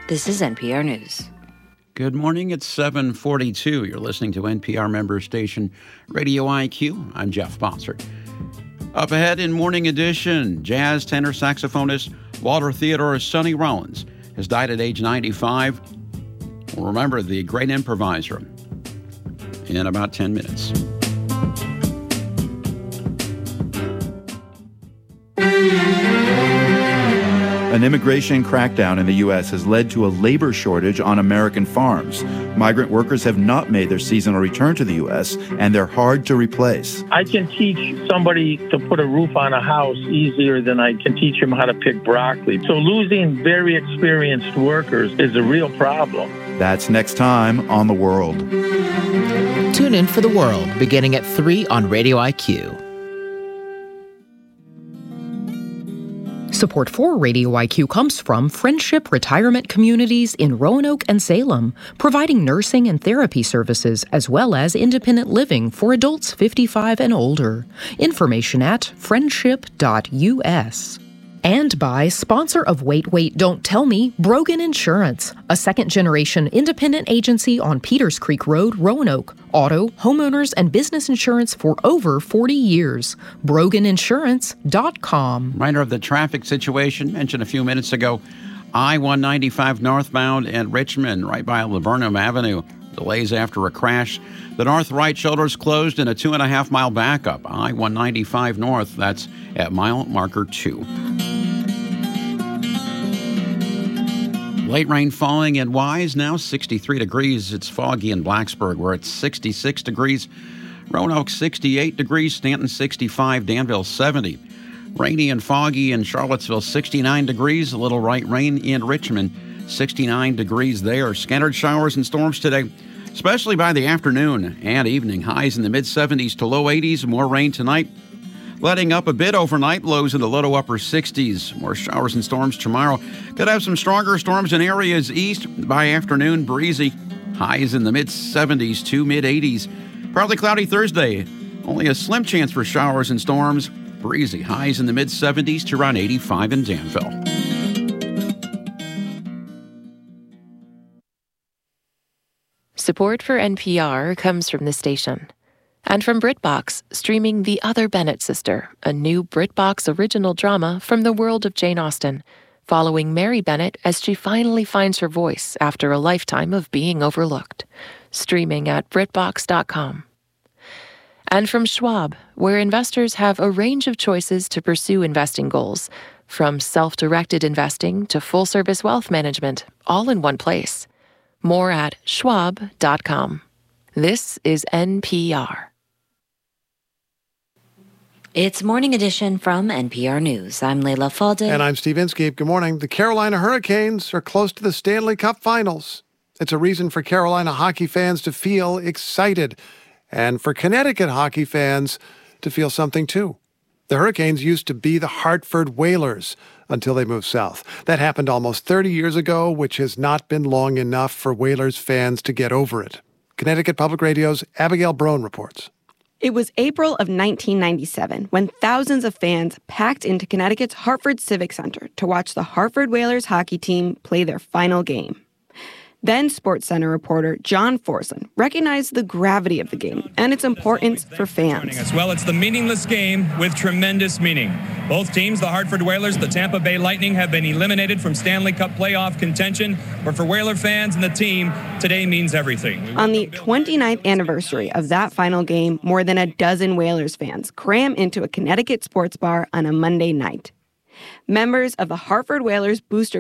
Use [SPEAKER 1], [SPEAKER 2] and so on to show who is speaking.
[SPEAKER 1] This is NPR News.
[SPEAKER 2] Good morning. It's 7:42. You're listening to NPR member station Radio IQ. I'm Jeff Bossert. Up ahead in Morning Edition, jazz tenor saxophonist Walter Theodore Sonny Rollins has died at age 95. We'll remember the great improviser in about 10 minutes.
[SPEAKER 3] An immigration crackdown in the U.S. has led to a labor shortage on American farms. Migrant workers have not made their seasonal return to the U.S., and they're hard to replace.
[SPEAKER 4] I can teach somebody to put a roof on a house easier than I can teach them how to pick broccoli. So losing very experienced workers is a real problem.
[SPEAKER 3] That's next time on The World.
[SPEAKER 5] Tune in for The World, beginning at 3 on Radio IQ.
[SPEAKER 6] Support for Radio IQ comes from Friendship Retirement Communities in Roanoke and Salem, providing nursing and therapy services as well as independent living for adults 55 and older. Information at friendship.us. And by sponsor of Wait, Don't Tell Me, Brogan Insurance, a second-generation independent agency on Peters Creek Road, Roanoke. Auto, homeowners, and business insurance for over 40 years. BroganInsurance.com.
[SPEAKER 2] Reminder of the traffic situation mentioned a few minutes ago. I-195 northbound at Richmond, right by Laburnum Avenue. Delays after a crash. The north right shoulder is closed in a 2.5-mile backup. I-195 north, that's at mile marker 2. Late rain falling in Wise, now 63 degrees. It's foggy in Blacksburg, where it's 66 degrees. Roanoke, 68 degrees. Stanton, 65. Danville, 70. Rainy and foggy in Charlottesville, 69 degrees. A little light rain in Richmond, 69 degrees there. Scattered showers and storms today, especially by the afternoon and evening. Highs in the mid-70s to low 80s. More rain tonight. Letting up a bit overnight, lows in the low to upper 60s. More showers and storms tomorrow. Could have some stronger storms in areas east. By afternoon, breezy. Highs in the mid-70s to mid-80s. Partly cloudy Thursday. Only a slim chance for showers and storms. Breezy. Highs in the mid-70s to around 85 in Danville.
[SPEAKER 7] Support for NPR comes from the station. And from BritBox, streaming The Other Bennett Sister, a new BritBox original drama from the world of Jane Austen, following Mary Bennett as she finally finds her voice after a lifetime of being overlooked. Streaming at BritBox.com. And from Schwab, where investors have a range of choices to pursue investing goals, from self-directed investing to full-service wealth management, all in one place. More at Schwab.com. This is NPR.
[SPEAKER 1] It's Morning Edition from NPR News. I'm Leila Fadel.
[SPEAKER 8] And I'm Steve Inskeep. Good morning. The Carolina Hurricanes are close to the Stanley Cup Finals. It's a reason for Carolina hockey fans to feel excited, and for Connecticut hockey fans to feel something too. The Hurricanes used to be the Hartford Whalers until they moved south. That happened almost 30 years ago, which has not been long enough for Whalers fans to get over it. Connecticut Public Radio's Abigail Broen reports.
[SPEAKER 9] It was April of 1997 when thousands of fans packed into Connecticut's Hartford Civic Center to watch the Hartford Whalers hockey team play their final game. Then SportsCenter reporter John Forslund recognized the gravity of the game and its importance for fans.
[SPEAKER 10] Well, it's the meaningless game with tremendous meaning. Both teams, the Hartford Whalers, the Tampa Bay Lightning, have been eliminated from Stanley Cup playoff contention. But for Whaler fans and the team, today means everything.
[SPEAKER 9] On the 29th anniversary of that final game, more than a dozen Whalers fans cram into a Connecticut sports bar on a Monday night. Members of the Hartford Whalers Booster